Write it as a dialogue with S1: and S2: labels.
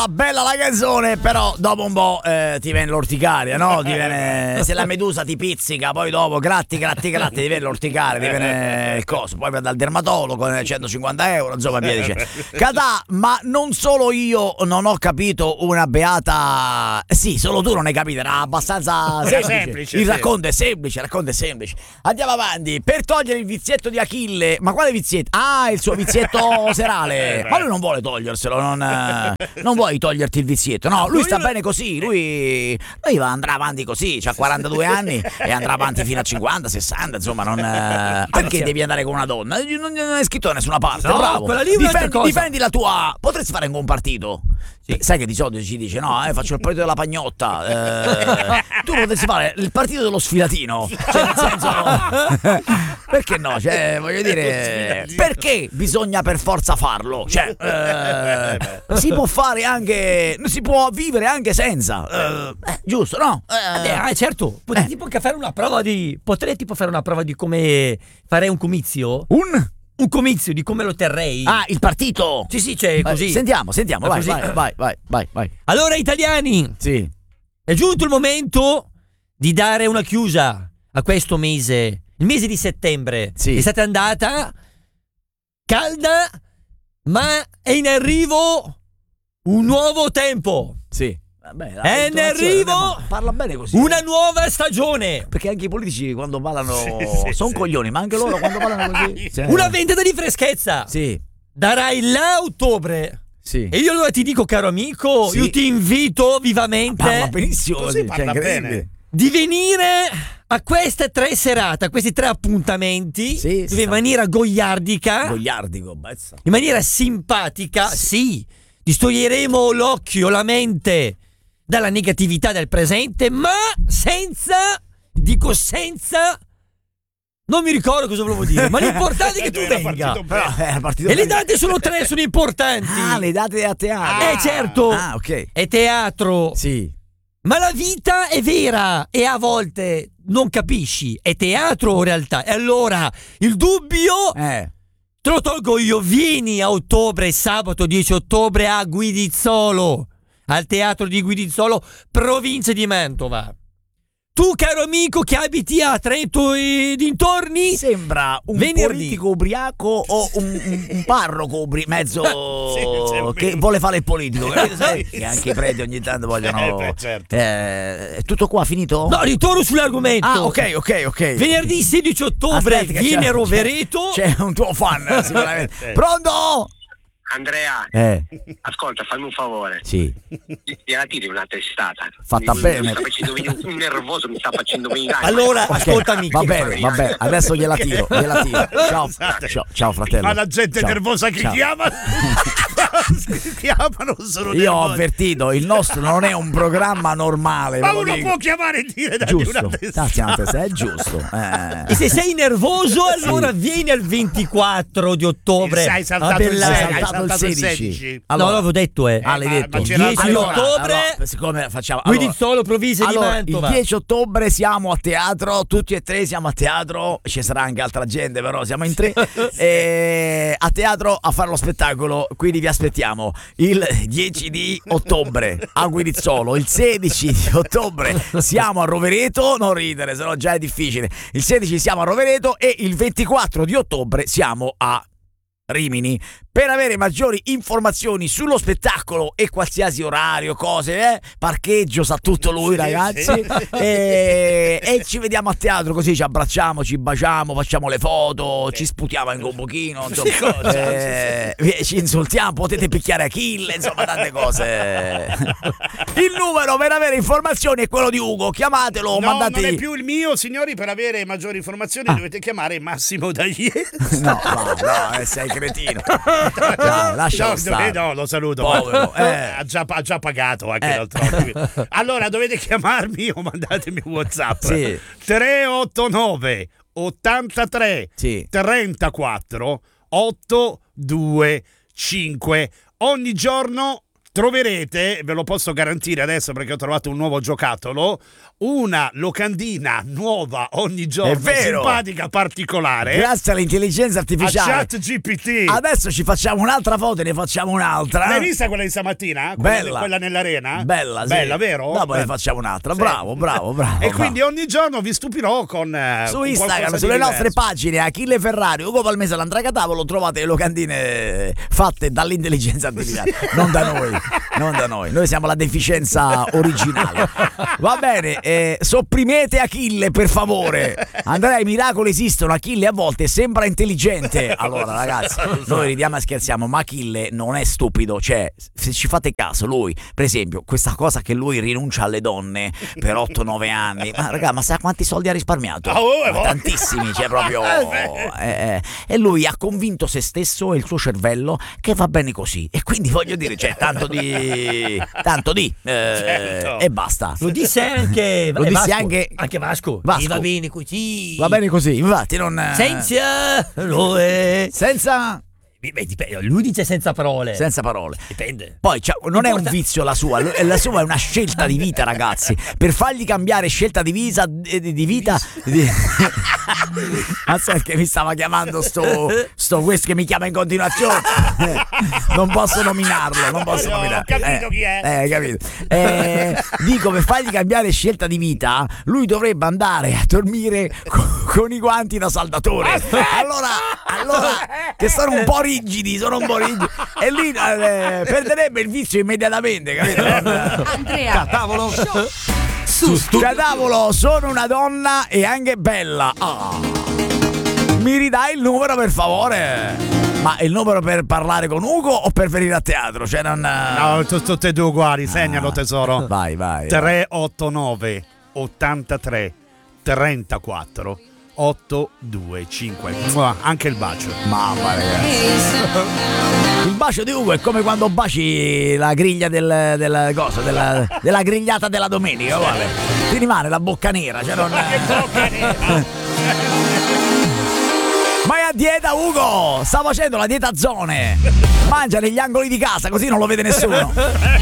S1: bella la canzone, però dopo un po' ti viene l'orticaria, no? Ti viene, se la medusa ti pizzica, poi dopo gratti, ti viene l'orticaria, ti viene il coso, poi vai dal dermatologo, 150 euro, insomma, via dice. Catà, ma non solo io non ho capito una beata. Sì, solo tu non hai capito, era abbastanza semplice. Il racconto è semplice, Andiamo avanti. Per togliere il vizietto di Achille, ma quale vizietto? Ah, il suo vizietto serale. Ma lui non vuole toglierselo, non vuoi toglierti il vizietto, no? Lui sta bene così, lui andrà avanti così, c'ha 42 anni e andrà avanti fino a 50, 60, insomma, perché devi andare con una donna? Non è scritto da nessuna parte, no, bravo. Difendi la tua. Potresti fare un partito. Sì. Sai che di solito ci dice faccio il partito della pagnotta, tu potresti fare il partito dello sfilatino, cioè nel senso perché no, cioè voglio dire, perché bisogna per forza farlo, cioè si può fare anche, si può vivere anche senza, giusto, no?
S2: Certo, potresti fare una prova di come fare un comizio. Un comizio di come lo terrei.
S1: Ah, il partito.
S2: Sì, cioè così.
S1: Sentiamo, vai.
S2: Allora, italiani,
S1: sì,
S2: è giunto il momento di dare una chiusa a questo mese, il mese di settembre.
S1: Sì.
S2: È stata andata calda, ma è in arrivo un nuovo tempo.
S1: Sì.
S2: È in arrivo,
S1: parla bene così,
S2: una nuova stagione.
S1: Perché anche i politici quando parlano sono coglioni, ma anche loro quando parlano così
S2: una vendita di freschezza.
S1: Sì.
S2: Darai là a ottobre. Sì. E io allora ti dico, caro amico, io ti invito vivamente.
S1: Parla benissimo
S3: così, parla bene.
S2: Di venire a queste 3 serate, a questi 3 appuntamenti, in maniera gogliardico, in maniera simpatica, distoglieremo l'occhio, la mente dalla negatività del presente, ma senza, non mi ricordo cosa volevo dire, ma l'importante è che tu venga. E le date sono 3, sono importanti.
S1: Ah, le date a teatro.
S2: Certo.
S1: Ah, ok.
S2: È teatro.
S1: Sì.
S2: Ma la vita è vera e a volte non capisci, è teatro o realtà. E allora il dubbio te lo tolgo io. Vieni a ottobre, sabato 10 ottobre a Guidizzolo, al teatro di Guidizzolo, provincia di Mantova. Tu, caro amico che abiti a Trento e dintorni,
S1: sembra un politico ubriaco o un parroco mezzo che vuole fare il politico, sai? Che anche i preti ogni tanto vogliono.
S3: Certo.
S1: È tutto qua finito?
S2: No, ritorno sull'argomento.
S1: Ah, ok.
S2: Venerdì 16 ottobre viene Rovereto.
S1: C'è un tuo fan sicuramente. Pronto?
S4: Andrea, ascolta, fammi un favore.
S1: Sì.
S4: Gliela tiri una testata.
S1: Fatta bene.
S4: Mi sta facendo venire un nervoso, mi sta facendo venire.
S2: Allora, ascoltami.
S1: Va bene. Adesso gliela tiro. Ciao fratello.
S3: Ma la gente nervosa che chiama chiamano sono nervosi.
S1: Io ho avvertito, il nostro non è un programma normale.
S3: Ma uno può chiamare e dire
S1: giusto. È giusto.
S2: E se sei nervoso, allora vieni al 24 di ottobre.
S3: Hai saltato il 16.
S1: Allora,
S2: no, l'avevo detto,
S1: l'hai detto.
S2: 10 ottobre.
S1: Siccome facciamo
S2: Guidizzolo, provincia di Mantova.
S1: Il 10 ottobre siamo a teatro, tutti e 3 siamo a teatro. Ci sarà anche altra gente, però siamo in 3 a teatro a fare lo spettacolo. Quindi vi aspettiamo il 10 di ottobre a Guidizzolo, il 16 di ottobre siamo a Rovereto. Non ridere, sennò già è difficile. Il 16 siamo a Rovereto e il 24 di ottobre siamo a Rimini. Per avere maggiori informazioni sullo spettacolo e qualsiasi orario, cose, parcheggio, sa tutto lui, ragazzi. E ci vediamo a teatro, così ci abbracciamo, ci baciamo, facciamo le foto, ci sputiamo anche un pochino, insomma, ci insultiamo, potete picchiare Achille, insomma, tante cose. Il numero per avere informazioni è quello di Ugo, chiamatelo, mandate.
S3: Non è più il mio, signori. Per avere maggiori informazioni dovete chiamare Massimo Daglier.
S1: No, sei cretino. Lascialo stare.
S3: No, lo saluto.
S1: Povero,
S3: ha già pagato anche l'altro. Allora dovete chiamarmi o mandatemi WhatsApp. 389 83 34 825. Ogni giorno troverete, ve lo posso garantire adesso perché ho trovato un nuovo giocattolo, una locandina nuova ogni giorno, simpatica, particolare.
S1: Grazie all'intelligenza artificiale.
S3: A ChatGPT.
S1: Adesso ci facciamo un'altra foto e ne facciamo un'altra.
S3: L'hai vista quella di stamattina?
S1: Bella.
S3: Quella nell'arena?
S1: Bella, sì.
S3: Bella, vero?
S1: Dopo ne facciamo un'altra. Bravo.
S3: E quindi ogni giorno vi stupirò con
S1: su Instagram, sulle nostre pagine Achille Ferrari, Ugo Palmese, l'Andrea Catavolo, trovate le locandine fatte dall'intelligenza artificiale. Non da noi. Noi siamo la deficienza originale. Va bene, sopprimete Achille per favore. Andrea, i miracoli esistono. Achille a volte sembra intelligente. Allora ragazzi, noi ridiamo e scherziamo, ma Achille non è stupido. Cioè, se ci fate caso, lui, per esempio, questa cosa che lui rinuncia alle donne per 8-9 anni, ma raga, ma sa quanti soldi ha risparmiato? Tantissimi, cioè proprio e lui ha convinto se stesso e il suo cervello che va bene così, e quindi voglio dire, c'è tanto di certo. E basta.
S2: Lo disse anche Vasco.
S1: Va bene così, infatti non senza
S2: lui dice senza parole.
S1: Dipende. Poi non è un vizio la sua è una scelta di vita, ragazzi. Per fargli cambiare scelta di vita ma sai che mi stava chiamando sto questo che mi chiama in continuazione. Non posso nominarlo.
S3: Ho capito chi è.
S1: Capito. Dico, per fargli cambiare scelta di vita, lui dovrebbe andare a dormire con i guanti da saldatore. Allora che sono un po' rigidi, e lì perderebbe il vizio immediatamente, capito?
S5: Andrea
S2: Catavolo
S1: Catavolo, sono una donna e anche bella. Mi ridai il numero, per favore? Ma il numero per parlare con Ugo o per venire a teatro? Cioè non...
S3: No, tutte e due uguali, segnalo tesoro.
S1: Vai.
S3: 389 83 34 825. Anche il bacio.
S1: Mamma, ragazzi. Il bacio di Ugo è come quando baci la griglia della grigliata della domenica, guarda. Ti rimane la bocca nera, cioè non...
S3: Ma che bocca nera?
S1: Ma è a dieta, Ugo! Sta facendo la dieta zone. Mangia negli angoli di casa, così non lo vede nessuno.